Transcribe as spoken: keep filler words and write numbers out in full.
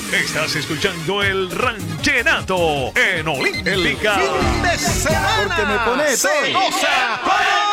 Estás escuchando el Ranchenato en Olímpica. El fin de semana Porque me pone se todo. goza con